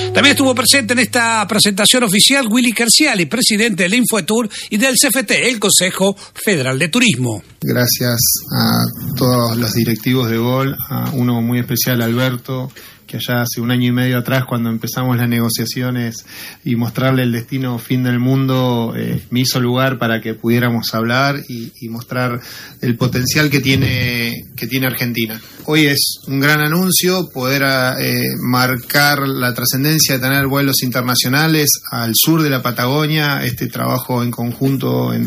También estuvo presente en esta presentación oficial Willy Kerciali, presidente del Infoetour y del CFT, el Consejo Federal de Turismo. Gracias a todos los directivos de Gol, a uno muy especial, Alberto, que allá hace 1 año y medio atrás, cuando empezamos las negociaciones y mostrarle el destino fin del mundo, me hizo lugar para que pudiéramos hablar y mostrar el potencial que tiene Argentina. Hoy es un gran anuncio poder marcar la trascendencia de tener vuelos internacionales al sur de la Patagonia, este trabajo en conjunto